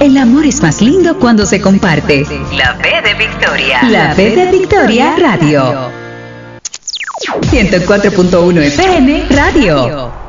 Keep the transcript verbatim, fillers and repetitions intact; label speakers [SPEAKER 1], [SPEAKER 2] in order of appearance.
[SPEAKER 1] El amor es más lindo cuando se comparte. La B de Victoria. La B de Victoria Radio. ciento cuatro punto uno F M Radio.